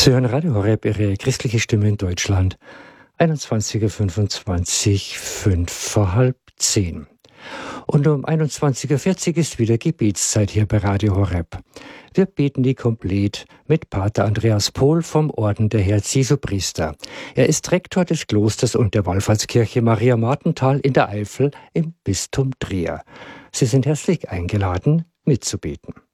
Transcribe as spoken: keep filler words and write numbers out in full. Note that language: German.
Sie hören Radio Horeb, Ihre christliche Stimme in Deutschland. einundzwanzig Uhr fünfundzwanzig, fünf vor halb zehn. Und um einundzwanzig Uhr vierzig ist wieder Gebetszeit hier bei Radio Horeb. Wir beten die Komplett mit Pater Andreas Pohl vom Orden der Herz-Jesu-Priester. Er ist Rektor des Klosters und der Wallfahrtskirche Maria Martenthal in der Eifel im Bistum Trier. Sie sind herzlich eingeladen, mitzubeten.